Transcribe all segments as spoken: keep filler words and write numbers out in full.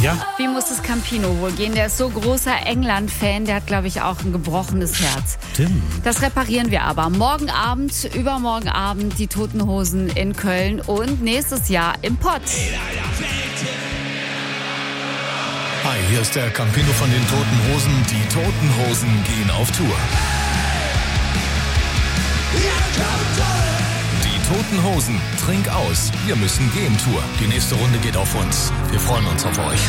Ja? Wie muss es Campino wohl gehen? Der ist so großer England-Fan, der hat, glaube ich, auch ein gebrochenes Herz. Stimmt. Das reparieren wir aber. Morgen Abend, übermorgen Abend die Toten Hosen in Köln und nächstes Jahr im Pott. Hi, hier ist der Campino von den Toten Hosen. Die Toten Hosen gehen auf Tour. Die Toten Hosen, trink aus, wir müssen gehen Tour. Die nächste Runde geht auf uns. Wir freuen uns auf euch.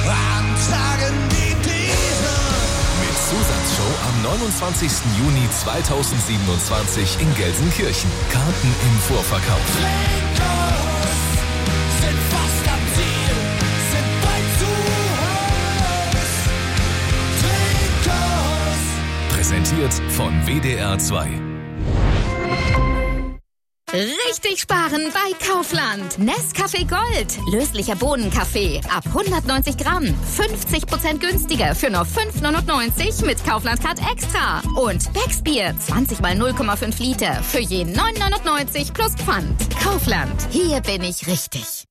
Mit Zusatzshow am neunundzwanzigsten Juni zweitausendsiebenundzwanzig in Gelsenkirchen. Karten im Vorverkauf. Präsentiert von W D R zwei. Richtig sparen bei Kaufland. Nescafé Gold. Löslicher Bohnenkaffee. Ab hundertneunzig Gramm. fünfzig Prozent günstiger für nur fünf neunundneunzig mit Kaufland Card Extra. Und Becksbier. zwanzig mal null Komma fünf Liter. Für je neun neunundneunzig plus Pfand. Kaufland. Hier bin ich richtig.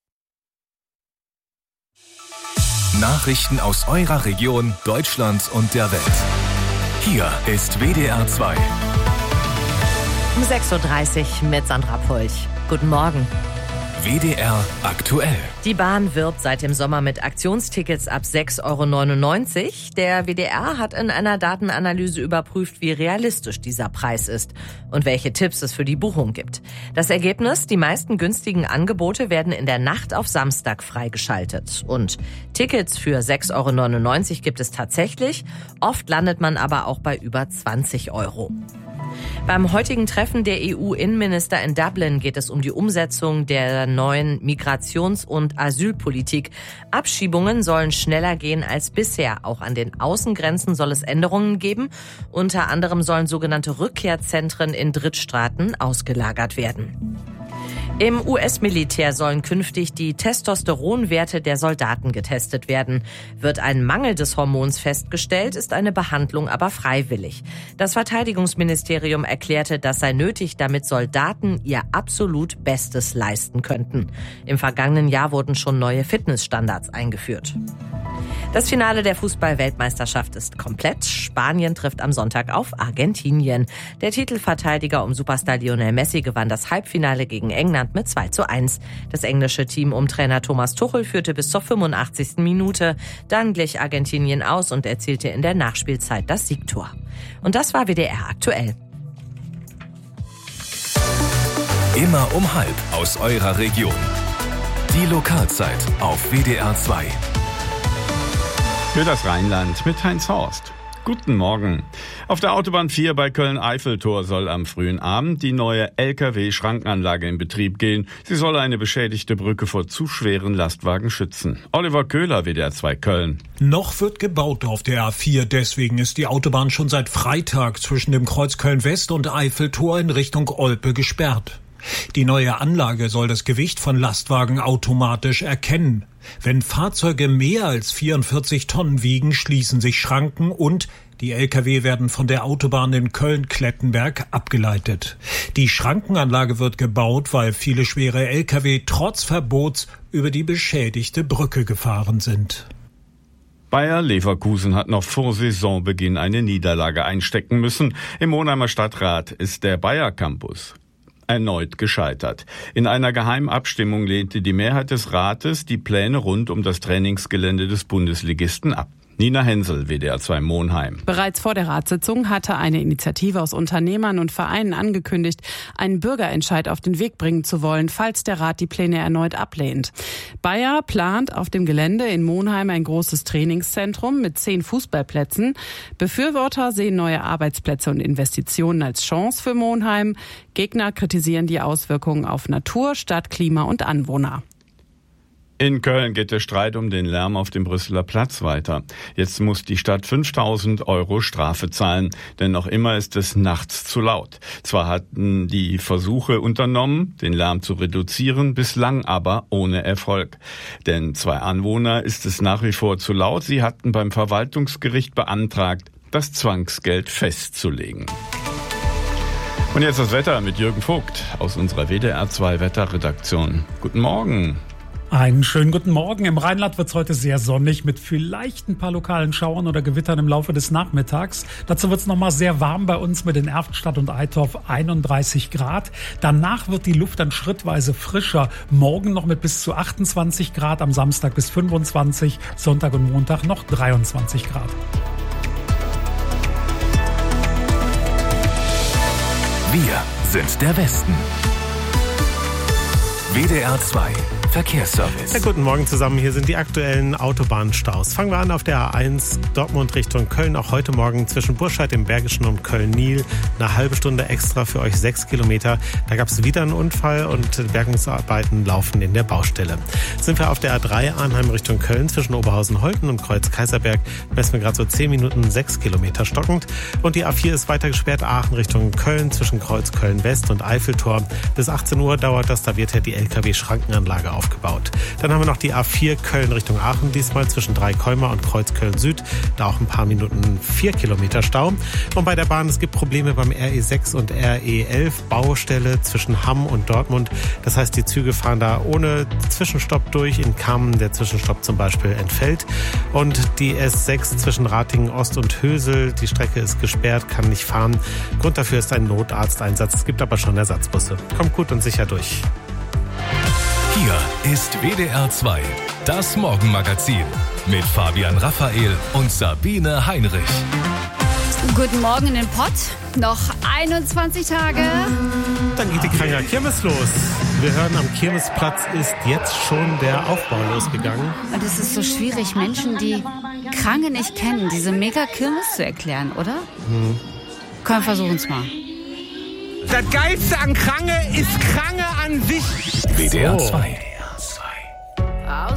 Nachrichten aus eurer Region, Deutschland und der Welt. Hier ist W D R zwei. Um sechs Uhr dreißig mit Sandra Pulch. Guten Morgen. W D R aktuell. Die Bahn wirbt seit dem Sommer mit Aktionstickets ab sechs Euro neunundneunzig. Der W D R hat in einer Datenanalyse überprüft, wie realistisch dieser Preis ist und welche Tipps es für die Buchung gibt. Das Ergebnis: Die meisten günstigen Angebote werden in der Nacht auf Samstag freigeschaltet. Und Tickets für sechs Euro neunundneunzig gibt es tatsächlich. Oft landet man aber auch bei über zwanzig Euro. Beim heutigen Treffen der E U-Innenminister in Dublin geht es um die Umsetzung der neuen Migrations- und Asylpolitik. Abschiebungen sollen schneller gehen als bisher. Auch an den Außengrenzen soll es Änderungen geben. Unter anderem sollen sogenannte Rückkehrzentren in Drittstaaten ausgelagert werden. Im U S-Militär sollen künftig die Testosteronwerte der Soldaten getestet werden. Wird ein Mangel des Hormons festgestellt, ist eine Behandlung aber freiwillig. Das Verteidigungsministerium erklärte, das sei nötig, damit Soldaten ihr absolut Bestes leisten könnten. Im vergangenen Jahr wurden schon neue Fitnessstandards eingeführt. Das Finale der Fußball-Weltmeisterschaft ist komplett. Spanien trifft am Sonntag auf Argentinien. Der Titelverteidiger um Superstar Lionel Messi gewann das Halbfinale gegen England mit zwei zu eins. Das englische Team um Trainer Thomas Tuchel führte bis zur fünfundachtzigsten Minute. Dann glich Argentinien aus und erzielte in der Nachspielzeit das Siegtor. Und das war W D R aktuell. Immer um halb aus eurer Region. Die Lokalzeit auf W D R zwei. Für das Rheinland mit Heinz Horst. Guten Morgen. Auf der Autobahn vier bei Köln-Eiffeltor soll am frühen Abend die neue L K W-Schrankenanlage in Betrieb gehen. Sie soll eine beschädigte Brücke vor zu schweren Lastwagen schützen. Oliver Köhler, W D R zwei Köln. Noch wird gebaut auf der A vier, deswegen ist die Autobahn schon seit Freitag zwischen dem Kreuz Köln-West und Eiffeltor in Richtung Olpe gesperrt. Die neue Anlage soll das Gewicht von Lastwagen automatisch erkennen. Wenn Fahrzeuge mehr als vierundvierzig Tonnen wiegen, schließen sich Schranken und die L K W werden von der Autobahn in Köln-Klettenberg abgeleitet. Die Schrankenanlage wird gebaut, weil viele schwere L K W trotz Verbots über die beschädigte Brücke gefahren sind. Bayer Leverkusen hat noch vor Saisonbeginn eine Niederlage einstecken müssen. Im Monheimer Stadtrat ist der Bayer Campus erneut gescheitert. In einer geheimen Abstimmung lehnte die Mehrheit des Rates die Pläne rund um das Trainingsgelände des Bundesligisten ab. Nina Hensel, W D R zwei Monheim. Bereits vor der Ratssitzung hatte eine Initiative aus Unternehmern und Vereinen angekündigt, einen Bürgerentscheid auf den Weg bringen zu wollen, falls der Rat die Pläne erneut ablehnt. Bayer plant auf dem Gelände in Monheim ein großes Trainingszentrum mit zehn Fußballplätzen. Befürworter sehen neue Arbeitsplätze und Investitionen als Chance für Monheim. Gegner kritisieren die Auswirkungen auf Natur, Stadt, Klima und Anwohner. In Köln geht der Streit um den Lärm auf dem Brüsseler Platz weiter. Jetzt muss die Stadt fünftausend Euro Strafe zahlen, denn noch immer ist es nachts zu laut. Zwar hatten die Versuche unternommen, den Lärm zu reduzieren, bislang aber ohne Erfolg. Denn zwei Anwohner ist es nach wie vor zu laut. Sie hatten beim Verwaltungsgericht beantragt, das Zwangsgeld festzulegen. Und jetzt das Wetter mit Jürgen Vogt aus unserer W D R zwei Wetterredaktion. Guten Morgen. Einen schönen guten Morgen. Im Rheinland wird es heute sehr sonnig mit vielleicht ein paar lokalen Schauern oder Gewittern im Laufe des Nachmittags. Dazu wird es nochmal sehr warm bei uns mit in Erftstadt und Eitorf einunddreißig Grad. Danach wird die Luft dann schrittweise frischer. Morgen noch mit bis zu achtundzwanzig Grad, am Samstag bis fünfundzwanzig, Sonntag und Montag noch dreiundzwanzig Grad. Wir sind der Westen. W D R zwei Verkehrsservice. Ja, guten Morgen zusammen, hier sind die aktuellen Autobahnstaus. Fangen wir an auf der A eins Dortmund Richtung Köln. Auch heute Morgen zwischen Burscheid im Bergischen und Köln-Nil eine halbe Stunde extra für euch, sechs Kilometer. Da gab es wieder einen Unfall und Bergungsarbeiten laufen in der Baustelle. Sind wir auf der A drei Arnheim Richtung Köln zwischen Oberhausen-Holten und Kreuz-Kaiserberg. Messen wir gerade so zehn Minuten, sechs Kilometer stockend. Und die A vier ist weiter gesperrt, Aachen Richtung Köln zwischen Kreuz Köln-West und Eiffeltor. Bis achtzehn Uhr dauert das, da wird ja die L K W-Schrankenanlage aufgebaut. Dann haben wir noch die A vier Köln Richtung Aachen, diesmal zwischen Dreikäumer und Kreuz Köln-Süd. Da auch ein paar Minuten vier Kilometer Stau. Und bei der Bahn, es gibt Probleme beim R E sechs und R E elf, Baustelle zwischen Hamm und Dortmund. Das heißt, die Züge fahren da ohne Zwischenstopp durch. In Kamen der Zwischenstopp zum Beispiel entfällt. Und die S sechs zwischen Ratingen Ost und Hösel, die Strecke ist gesperrt, kann nicht fahren. Grund dafür ist ein Notarzteinsatz. Es gibt aber schon Ersatzbusse. Kommt gut und sicher durch. Hier ist W D R zwei, das Morgenmagazin mit Fabian Raphael und Sabine Heinrich. Guten Morgen in den Pott. Noch einundzwanzig Tage. Dann geht die Kranger Kirmes los. Wir hören, am Kirmesplatz ist jetzt schon der Aufbau losgegangen. Und es ist so schwierig, Menschen, die Krange nicht kennen, diese Mega-Kirmes zu erklären, oder? Hm. Komm, wir versuchen es mal. Das Geilste an Krange ist Krange an sich. W D R zwei.